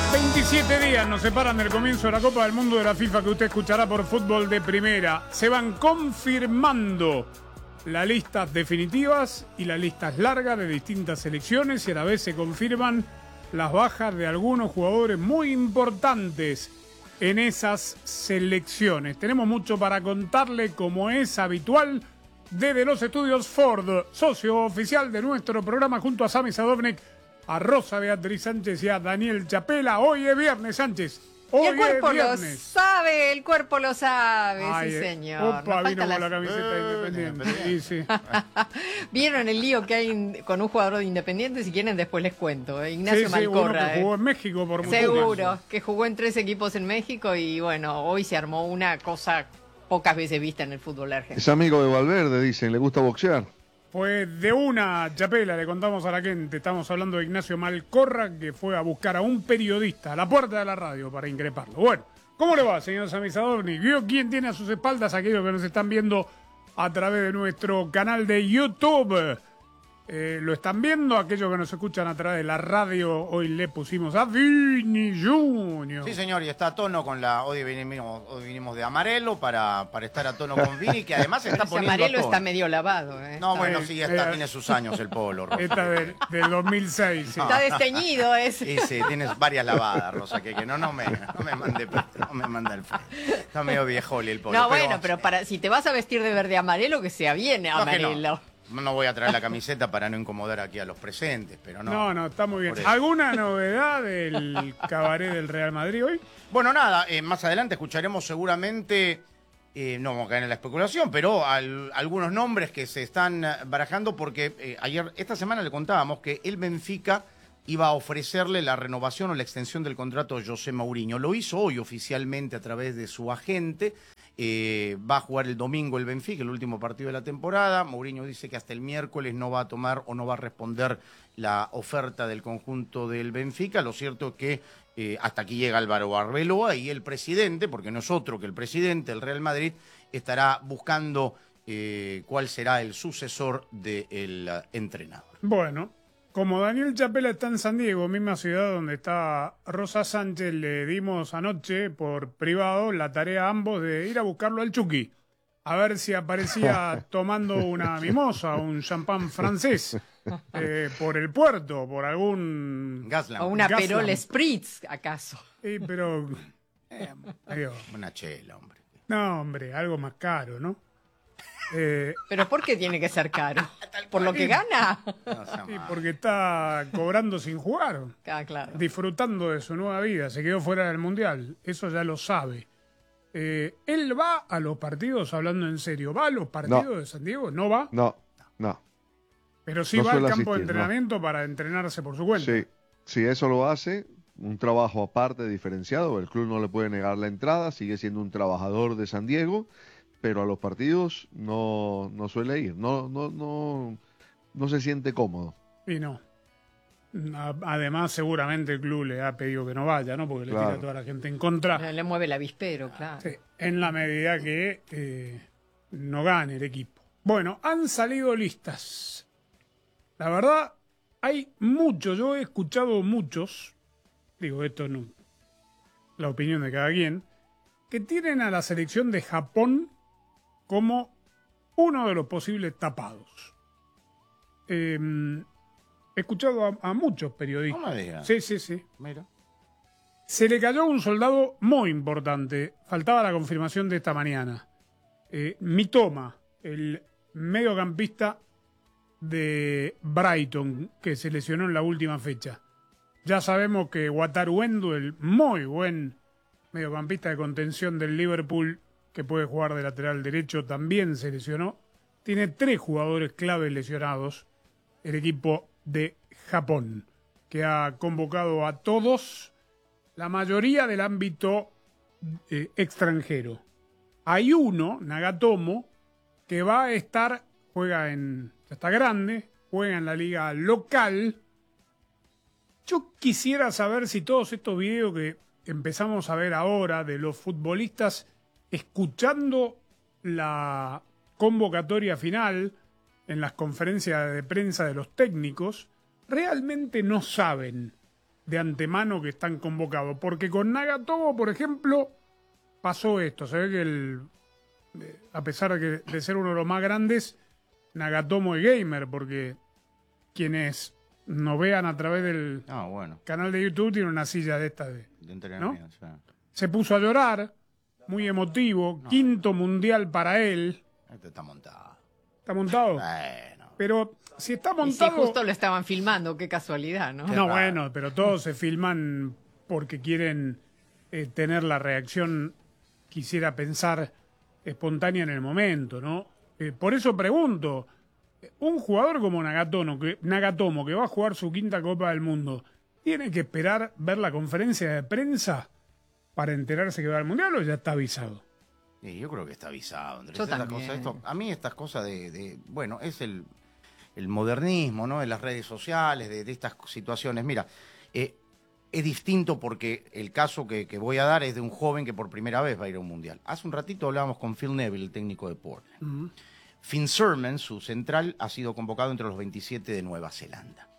27 días nos separan del comienzo de la Copa del Mundo de la FIFA que usted escuchará por Fútbol de Primera. Se van confirmando las listas definitivas y las listas largas de distintas selecciones y a la vez se confirman las bajas de algunos jugadores muy importantes en esas selecciones. Tenemos mucho para contarle, como es habitual, desde los estudios Ford, socio oficial de nuestro programa junto a Sami Sadovnik, a Rosa Beatriz Sánchez y a Daniel Chapela. Hoy es viernes, Sánchez. Hoy y el cuerpo es viernes. lo sabe, el cuerpo lo sabe, Ay, sí señor. Opa, vino con la camiseta de Independiente. Y sí. ¿Vieron el lío que hay con un jugador de Independiente? Si quieren después les cuento. Ignacio Malcorra. Uno que jugó en México por mucho Seguro, tiempo. que jugó en 3 equipos en México y bueno, hoy se armó una cosa pocas veces vista en el fútbol argentino. Es amigo de Valverde, dicen, le gusta boxear. Pues de una, Chapela, le contamos a la gente, estamos hablando de Ignacio Malcorra, que fue a buscar a un periodista a la puerta de la radio para increparlo. Bueno, ¿cómo le va, señor Sami Sadovnik? ¿Vio quién tiene a sus espaldas aquellos que nos están viendo a través de nuestro canal de YouTube? Lo están viendo aquellos que nos escuchan a través de la radio. Hoy le pusimos a Vini Junior. Sí, señor, y está a tono con la... Hoy vinimos de Amarelo para estar a tono con Vini, que además está Ese poniendo Amarelo a tono. está medio lavado. No, bueno, sí, tiene sus años el polo, Rosa. Esta del 2006. Sí. Está desteñido ese. Sí, sí, tienes varias lavadas, Rosa, que no me manda el frío. Está medio viejoli el polo. No, bueno, pero si te vas a vestir de verde amarelo, que sea bien amarelo. No voy a traer la camiseta para no incomodar aquí a los presentes, pero no. No, está muy bien. ¿Alguna novedad del cabaret del Real Madrid hoy? Bueno, nada, más adelante escucharemos seguramente, no vamos a caer en la especulación, pero algunos nombres que se están barajando porque esta semana le contábamos que el Benfica iba a ofrecerle la renovación o la extensión del contrato a José Mourinho. Lo hizo hoy oficialmente a través de su agente. Va a jugar el domingo el Benfica, el último partido de la temporada. Mourinho dice que hasta el miércoles no va a tomar o no va a responder la oferta del conjunto del Benfica. Lo cierto es que hasta aquí llega Álvaro Arbeloa y el presidente, porque no es otro que el presidente del Real Madrid, estará buscando cuál será el sucesor del entrenador. Bueno, como Daniel Chapela está en San Diego, misma ciudad donde está Rosa Sánchez, le dimos anoche por privado la tarea a ambos de ir a buscarlo al Chucky, a ver si aparecía tomando una mimosa, un champán francés, por el puerto, por algún... Gaslamp. O una Gaslamp. Perol Spritz, ¿acaso? Sí, pero... Una chela, hombre. No, hombre, algo más caro, ¿no? ¿Pero por qué tiene que ser caro? ¿Por lo que gana? No sea Sí, malo. porque está cobrando sin jugar, Ah, claro. disfrutando de su nueva vida, se quedó fuera del Mundial, eso ya lo sabe. Él va a los partidos, hablando en serio, ¿va a los partidos de San Diego? ¿No va? No. Pero sí No va al suele campo de asistir, entrenamiento para entrenarse por su cuenta. Sí, eso lo hace, un trabajo aparte diferenciado, el club no le puede negar la entrada, sigue siendo un trabajador de San Diego, pero a los partidos no suele ir, no se siente cómodo. Y no. Además, seguramente el club le ha pedido que no vaya, ¿no? Porque le tira a toda la gente en contra. Le mueve el avispero, claro. Sí, en la medida que no gane el equipo. Bueno, han salido listas. La verdad, hay muchos, yo he escuchado muchos, digo, esto no, la opinión de cada quien, que tienen a la selección de Japón como uno de los posibles tapados. He escuchado a muchos periodistas. No me digas. Sí. Mira. Se le cayó un soldado muy importante. Faltaba la confirmación de esta mañana. Mitoma, el mediocampista de Brighton, que se lesionó en la última fecha. Ya sabemos que Wataru Endo, el muy buen mediocampista de contención del Liverpool, que puede jugar de lateral derecho, también se lesionó. Tiene 3 jugadores claves lesionados. El equipo de Japón, que ha convocado a todos, la mayoría del ámbito extranjero. Hay uno, Nagatomo, que va a estar, ya está grande, juega en la liga local. Yo quisiera saber si todos estos videos que empezamos a ver ahora de los futbolistas escuchando la convocatoria final en las conferencias de prensa de los técnicos, realmente no saben de antemano que están convocados. Porque con Nagatomo, por ejemplo, pasó esto. Se ve que a pesar de ser uno de los más grandes, Nagatomo es gamer, porque quienes nos vean a través del canal de YouTube tiene una silla de esta de entrenamiento, ¿no? Se puso a llorar, muy emotivo, quinto mundial para él. Este está montado. ¿Está montado? Bueno. Pero si está montado... Y si justo lo estaban filmando, qué casualidad, ¿no? No, bueno, pero todos se filman porque quieren tener la reacción, quisiera pensar, espontánea en el momento, ¿no? Por eso pregunto, un jugador como Nagatomo, que va a jugar su quinta Copa del Mundo, ¿tiene que esperar ver la conferencia de prensa para enterarse que va al Mundial o ya está avisado? Sí, yo creo que está avisado, Andrés. Yo también. A mí estas cosas bueno, es el modernismo, ¿no? De las redes sociales, de estas situaciones. Mira, es distinto porque el caso que voy a dar es de un joven que por primera vez va a ir a un Mundial. Hace un ratito hablábamos con Phil Neville, el técnico de Portland. Finn Surman, su central, ha sido convocado entre los 27 de Nueva Zelanda.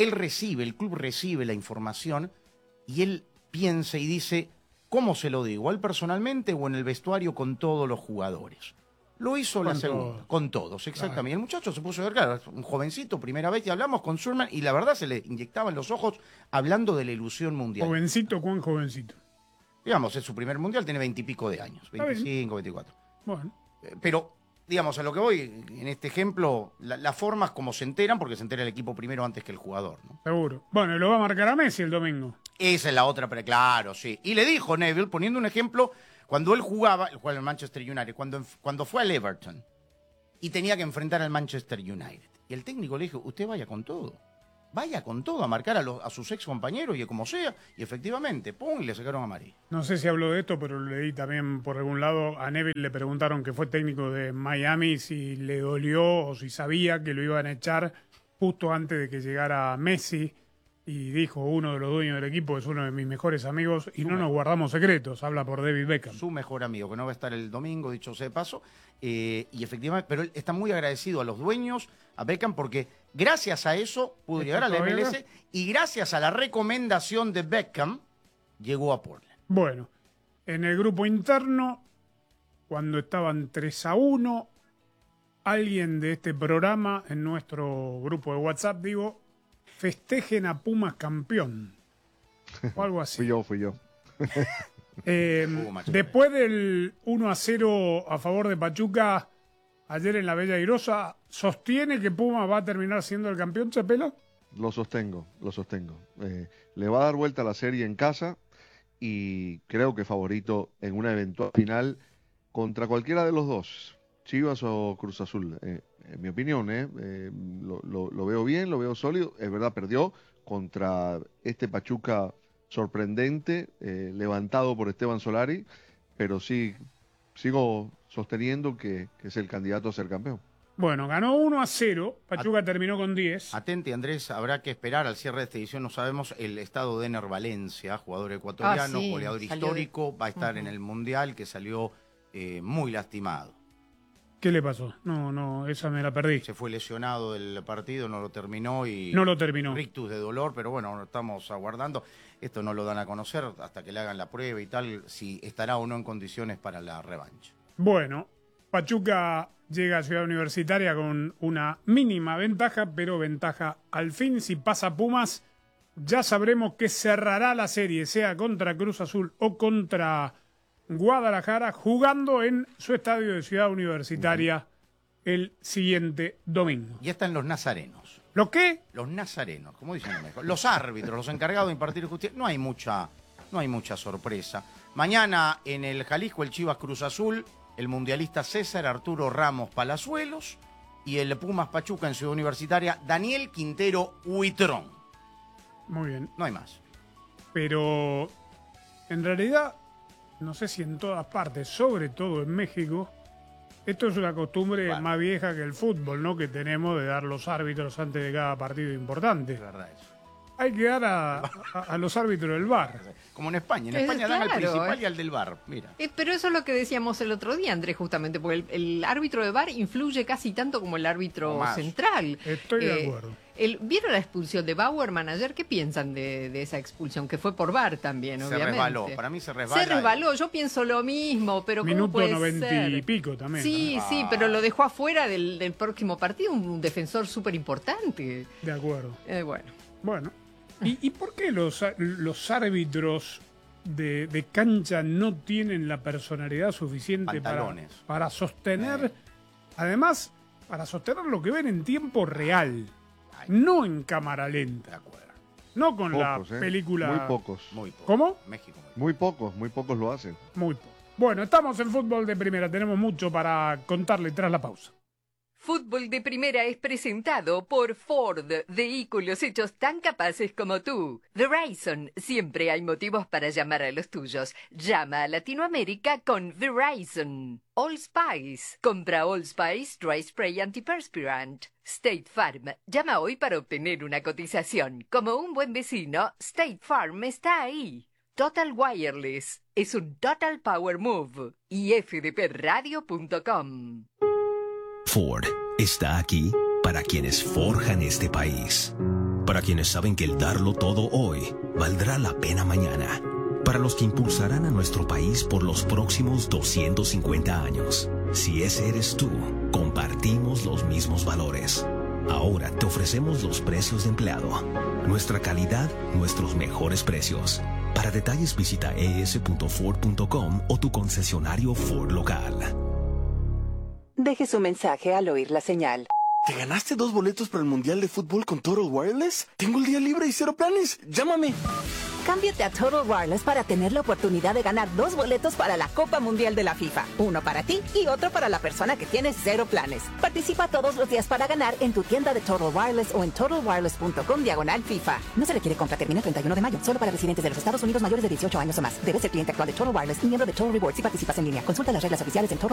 El club recibe la información y él piensa y dice, ¿cómo se lo digo? ¿A él personalmente o en el vestuario con todos los jugadores? Lo hizo la segunda, con todos, exactamente. Claro. El muchacho se puso a ver, claro, un jovencito, primera vez que hablamos con Surman y la verdad se le inyectaban los ojos hablando de la ilusión mundial. ¿Jovencito? ¿Cuán jovencito? Digamos, es su primer mundial, tiene 20 y pico de años, 25, 24. Bueno. Pero, digamos, a lo que voy, en este ejemplo, las formas como se enteran, porque se entera el equipo primero antes que el jugador, ¿no? Seguro. Bueno, y lo va a marcar a Messi el domingo. Esa es la otra, pero claro, sí. Y le dijo Neville, poniendo un ejemplo, cuando él jugaba en el Manchester United, cuando fue al Everton y tenía que enfrentar al Manchester United. Y el técnico le dijo, usted vaya con todo a marcar a sus ex compañeros y como sea. Y efectivamente, pum, y le sacaron a Marí. No sé si habló de esto, pero lo leí también por algún lado. A Neville le preguntaron que fue técnico de Miami, si le dolió o si sabía que lo iban a echar justo antes de que llegara Messi. Y dijo, uno de los dueños del equipo es uno de mis mejores amigos y no nos guardamos secretos. Habla por David Beckham. Su mejor amigo, que no va a estar el domingo, dicho sea de paso. Y efectivamente, pero él está muy agradecido a los dueños, a Beckham, porque gracias a eso pudo llegar a la MLS y gracias a la recomendación de Beckham llegó a Portland. Bueno, en el grupo interno, cuando estaban 3-1, alguien de este programa, en nuestro grupo de WhatsApp, digo, festejen a Pumas campeón. O algo así. Fui yo. Después del 1-0 a favor de Pachuca ayer en la Bella Airosa, ¿sostiene que Pumas va a terminar siendo el campeón, Chapela? Lo sostengo. Le va a dar vuelta a la serie en casa y creo que favorito en una eventual final contra cualquiera de los dos, Chivas o Cruz Azul. En mi opinión, lo veo bien, lo veo sólido. Es verdad, perdió contra este Pachuca sorprendente, levantado por Esteban Solari, pero sí, sigo sosteniendo que es el candidato a ser campeón. Bueno, ganó 1-0, Pachuca terminó con 10. Atente, Andrés, habrá que esperar al cierre de esta edición, no sabemos el estado de Ener Valencia, jugador ecuatoriano, goleador histórico, va a estar en el Mundial, que salió muy lastimado. ¿Qué le pasó? No, esa me la perdí. Se fue lesionado del partido, no lo terminó y... No lo terminó. Rictus de dolor, pero bueno, estamos aguardando. Esto no lo dan a conocer hasta que le hagan la prueba y tal, si estará o no en condiciones para la revancha. Bueno, Pachuca llega a Ciudad Universitaria con una mínima ventaja, pero ventaja al fin. Si pasa Pumas, ya sabremos que cerrará la serie, sea contra Cruz Azul o contra Guadalajara, jugando en su estadio de Ciudad Universitaria el siguiente domingo. Ya están los nazarenos. ¿Los qué? Los nazarenos, como dicen mejor. Los árbitros, los encargados de impartir justicia. No hay mucha sorpresa. Mañana en el Jalisco, el Chivas Cruz Azul, el mundialista César Arturo Ramos Palazuelos y el Pumas Pachuca en Ciudad Universitaria, Daniel Quintero Huitrón. Muy bien. No hay más. Pero en realidad, no sé si en todas partes, sobre todo en México, esto es una costumbre más vieja que el fútbol, ¿no? Que tenemos de dar los árbitros antes de cada partido importante. Es verdad eso. hay que dar a los árbitros del VAR. Como en España. En España dan al Claro, principal y al del VAR. Mira. Pero eso es lo que decíamos el otro día, Andrés, justamente, porque el árbitro de VAR influye casi tanto como el árbitro central. Estoy de acuerdo. ¿Vieron la expulsión de Bauerman ayer? ¿Qué piensan de esa expulsión? Que fue por VAR también, Se obviamente. resbaló, para mí se resbaló. Se resbaló, yo pienso lo mismo, pero ¿cómo Minuto puede 90 ser? y pico también. Sí, sí, pero lo dejó afuera del próximo partido, un defensor súper importante. De acuerdo. Bueno. Bueno. ¿Y por qué los árbitros de cancha no tienen la personalidad suficiente para sostener, además, para sostener lo que ven en tiempo real, no en cámara lenta? De acuerdo. No con Pocos, la película. Muy pocos. Muy poco. ¿Cómo? México. Muy pocos lo hacen. Muy poco. Bueno, estamos en Fútbol de Primera. Tenemos mucho para contarle tras la pausa. Fútbol de Primera es presentado por Ford, vehículos hechos tan capaces como tú. Verizon, siempre hay motivos para llamar a los tuyos. Llama a Latinoamérica con Verizon. All Spice, compra All Spice Dry Spray Antiperspirant. State Farm, llama hoy para obtener una cotización. Como un buen vecino, State Farm está ahí. Total Wireless, es un Total Power Move. Y fdpradio.com. Ford está aquí para quienes forjan este país, para quienes saben que el darlo todo hoy valdrá la pena mañana, para los que impulsarán a nuestro país por los próximos 250 años. Si ese eres tú, compartimos los mismos valores. Ahora te ofrecemos los precios de empleado, nuestra calidad, nuestros mejores precios. Para detalles visita es.ford.com o tu concesionario Ford local. Deje su mensaje al oír la señal. ¿Te ganaste 2 boletos para el Mundial de Fútbol con Total Wireless? Tengo el día libre y 0 planes. Llámame. Cámbiate a Total Wireless para tener la oportunidad de ganar 2 boletos para la Copa Mundial de la FIFA. Uno para ti y otro para la persona que tiene 0 planes. Participa todos los días para ganar en tu tienda de Total Wireless o en totalwireless.com/FIFA. No se requiere compra. Termina el 31 de mayo. Solo para residentes de los Estados Unidos mayores de 18 años o más. Debes ser cliente actual de Total Wireless y miembro de Total Rewards si participas en línea. Consulta las reglas oficiales en Total